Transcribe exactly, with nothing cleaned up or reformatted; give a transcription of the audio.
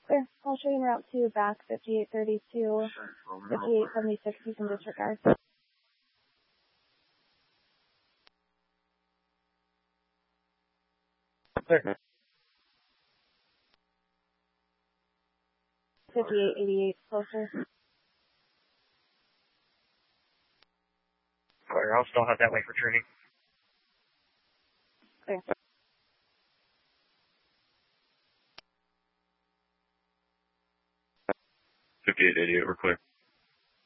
Clear. I'll show you en route to back fifty-eight thirty-two, fifty-eight seventy-six, you can disregard. Clear. fifty-eight eighty-eight, closer. Clear. I'll still have that way for training. Clear. fifty-eight eighty-eight, we're clear.